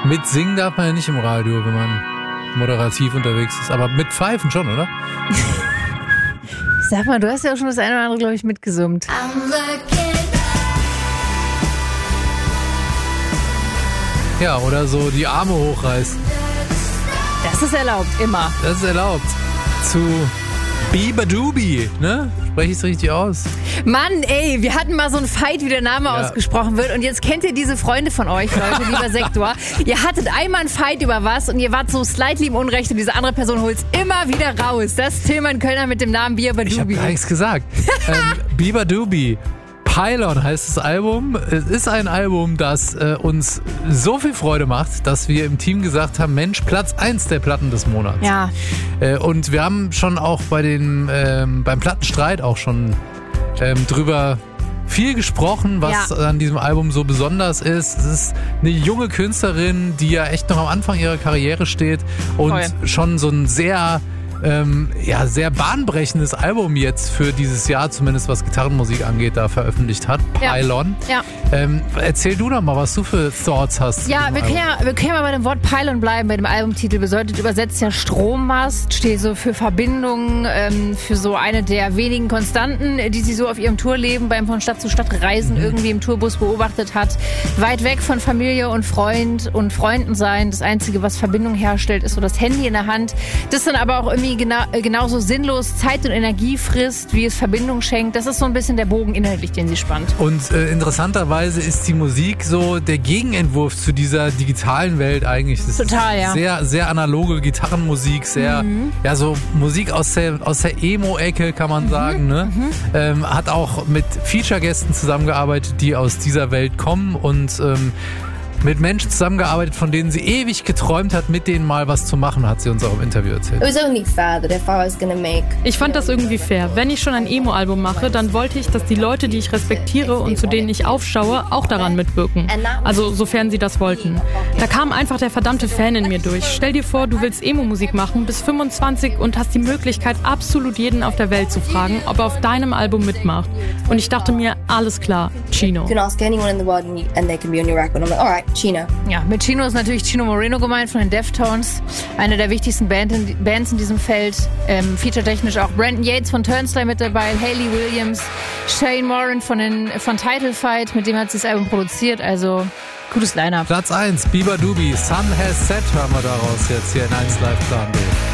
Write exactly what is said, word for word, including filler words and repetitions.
Mit singen darf man ja nicht im Radio, wenn man moderativ unterwegs ist. Aber mit Pfeifen schon, oder? Sag mal, du hast ja auch schon das eine oder andere, glaube ich, mitgesummt. Ja, oder so die Arme hochreißen. Das ist erlaubt, immer. Das ist erlaubt. Zu Bibadubi, ne? Spreche ich es richtig aus? Mann, ey, wir hatten mal so einen Fight, wie der Name Ja. ausgesprochen wird. Und jetzt kennt ihr diese Freunde von euch, Leute, lieber Sektor. Ihr hattet einmal einen Fight über was und ihr wart so slightly im Unrecht und diese andere Person holt es immer wieder raus. Das ist Tillmann Kölner mit dem Namen Ich habe Bibadubi. gar nichts gesagt. ähm, Bibadubi. Pylon heißt das Album. Es ist ein Album, das äh, uns so viel Freude macht, dass wir im Team gesagt haben, Mensch, Platz eins der Platten des Monats. Ja. Äh, und wir haben schon auch bei den, ähm, beim Plattenstreit auch schon ähm, drüber viel gesprochen, was Ja. an diesem Album so besonders ist. Es ist eine junge Künstlerin, die ja echt noch am Anfang ihrer Karriere steht und Voll. schon so ein sehr Ähm, ja, sehr bahnbrechendes Album jetzt für dieses Jahr, zumindest was Gitarrenmusik angeht, da veröffentlicht hat. Ja. Pylon. Ja. Ähm, erzähl du doch mal, was du für Thoughts hast. zu Ja, diesem wir können Album. ja, wir können ja bei dem Wort Pylon bleiben, bei dem Albumtitel. Bedeutet übersetzt ja Strommast, steht so für Verbindung, ähm, für so eine der wenigen Konstanten, die sie so auf ihrem Tourleben beim von Stadt zu Stadt Reisen Mhm. irgendwie im Tourbus beobachtet hat. Weit weg von Familie und Freund und Freunden sein. Das Einzige, was Verbindung herstellt, ist so das Handy in der Hand. Das dann aber auch irgendwie genau, äh, genauso sinnlos Zeit und Energie frisst, wie es Verbindung schenkt. Das ist so ein bisschen der Bogen inhaltlich, den sie spannt. Und äh, interessanterweise ist die Musik so der Gegenentwurf zu dieser digitalen Welt eigentlich. Das Total, ist ja. Sehr, sehr analoge Gitarrenmusik, sehr, Mhm. ja, so Musik aus der, aus der Emo-Ecke, kann man sagen, ne? Ähm, hat auch mit Feature-Gästen zusammengearbeitet, die aus dieser Welt kommen und ähm, mit Menschen zusammengearbeitet, von denen sie ewig geträumt hat, mit denen mal was zu machen, hat sie uns auch im Interview erzählt. It was only fair that if I was gonna make Ich fand das irgendwie fair. Wenn ich schon ein Emo-Album mache, dann wollte ich, dass die Leute, die ich respektiere und zu denen ich aufschaue, auch daran mitwirken. Also sofern sie das wollten. Da kam einfach der verdammte Fan in mir durch. Stell dir vor, du willst Emo-Musik machen, bist fünfundzwanzig und hast die Möglichkeit, absolut jeden auf der Welt zu fragen, ob er auf deinem Album mitmacht. Und ich dachte mir, alles klar, Chino. you can ask anyone in the world and, you, and they can be on your record. I'm like, all right, Chino. Ja, mit Chino ist natürlich Chino Moreno gemeint von den Deftones. Eine der wichtigsten Band in, Bands in diesem Feld. Ähm, featuretechnisch auch Brandon Yates von Turnstile mit dabei, Hayley Williams, Shane Warren von, den, von Title Fight, mit dem hat sie das Album produziert. Also gutes Line-Up. Platz eins, Bibadubi, Sun Has Set hören wir daraus jetzt hier in eins Live Plan B.